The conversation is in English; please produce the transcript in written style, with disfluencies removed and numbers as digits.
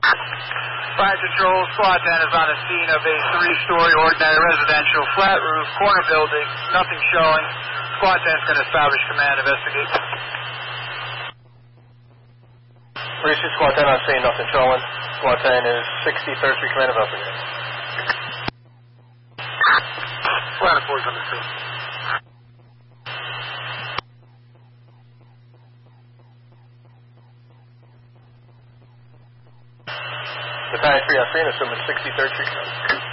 Fire Control, Squad 10 is on the scene of a 3-story ordinary residential flat roof corner building. Nothing showing. Squad 10 is going to establish command, investigate. Receive Squad 10 on scene, nothing showing. Squad 10 is 63rd Street Command, investigate. Squad 4 is on the scene. Battalion 3 on scene, assuming 63rd Street Command.